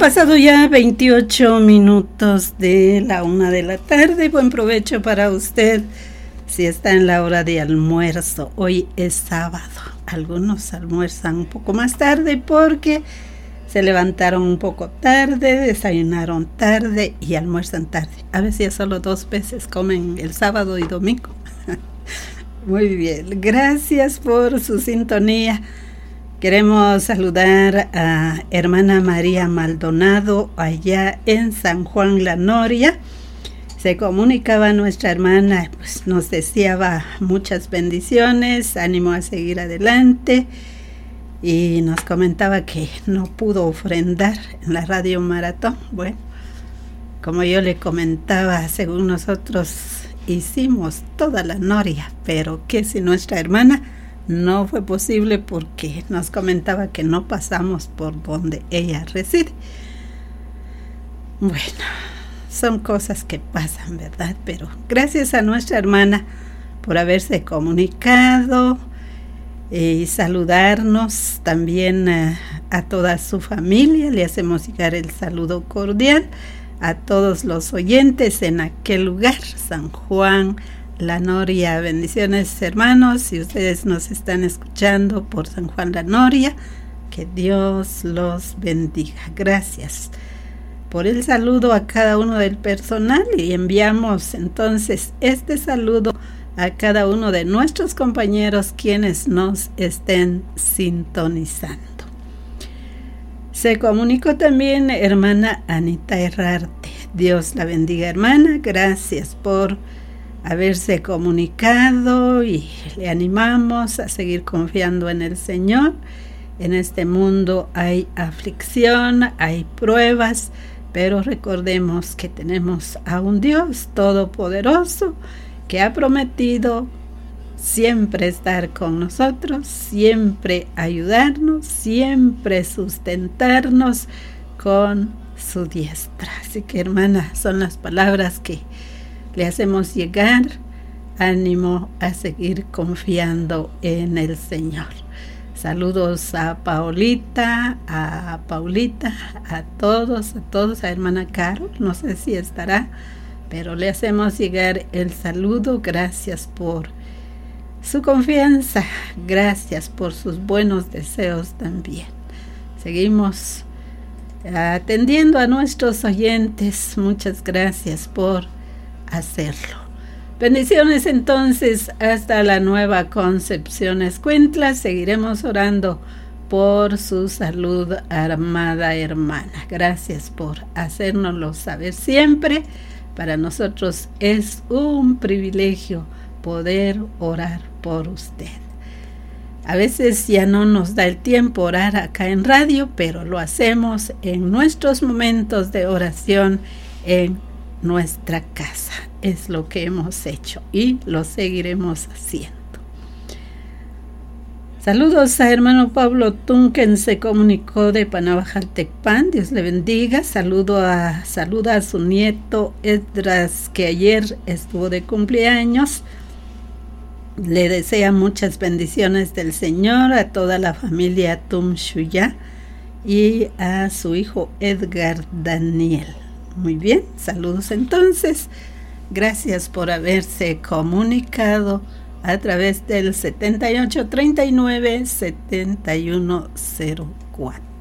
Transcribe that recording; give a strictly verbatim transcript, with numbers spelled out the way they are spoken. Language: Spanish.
pasado ya veintiocho minutos de la una de la tarde. Buen provecho para usted si está en la hora de almuerzo. Hoy es sábado. Algunos almuerzan un poco más tarde porque se levantaron un poco tarde, desayunaron tarde y almuerzan tarde. A veces solo dos veces comen el sábado y domingo. Muy bien, gracias por su sintonía. Queremos saludar a hermana María Maldonado allá en San Juan La Noria. Se comunicaba nuestra hermana, pues nos deseaba muchas bendiciones, ánimo a seguir adelante, y nos comentaba que no pudo ofrendar en la Radio Maratón. Bueno, como yo le comentaba, según nosotros hicimos toda la Noria, pero que si nuestra hermana no fue posible porque nos comentaba que no pasamos por donde ella reside. Bueno, son cosas que pasan, ¿verdad? Pero gracias a nuestra hermana por haberse comunicado y saludarnos, también a, a toda su familia. Le hacemos llegar el saludo cordial a todos los oyentes en aquel lugar, San Juan La Noria. Bendiciones, hermanos, si ustedes nos están escuchando por San Juan La Noria, que Dios los bendiga. Gracias por el saludo a cada uno del personal, y enviamos entonces este saludo a cada uno de nuestros compañeros quienes nos estén sintonizando. Se comunicó también hermana Anita Herrarte. Dios la bendiga, hermana. Gracias por haberse comunicado y le animamos a seguir confiando en el Señor. En este mundo hay aflicción, hay pruebas, pero recordemos que tenemos a un Dios todopoderoso que ha prometido siempre estar con nosotros, siempre ayudarnos, siempre sustentarnos con su diestra. Así que, hermana, son las palabras que le hacemos llegar. Ánimo a seguir confiando en el Señor. Saludos a Paulita, a Paulita, a todos, a todos, a hermana Carol, no sé si estará, pero le hacemos llegar el saludo. Gracias por su confianza, gracias por sus buenos deseos también. Seguimos atendiendo a nuestros oyentes, muchas gracias por hacerlo. Bendiciones entonces hasta la Nueva Concepción Escuintla. Seguiremos orando por su salud, amada hermana. Gracias por hacérnoslo saber siempre. Para nosotros es un privilegio poder orar por usted. A veces ya no nos da el tiempo orar acá en radio, pero lo hacemos en nuestros momentos de oración en nuestra casa. Es lo que hemos hecho y lo seguiremos haciendo. Saludos a hermano Pablo Tunken, se comunicó de Panabajaltecpan. Dios le bendiga. Saludo a, saluda a su nieto Edras, que ayer estuvo de cumpleaños. Le desea muchas bendiciones del Señor a toda la familia Tumshuya y a su hijo Edgar Daniel. Muy bien, saludos entonces. Gracias por haberse comunicado a través del setenta y ocho treinta y nueve setenta y uno cero cuatro.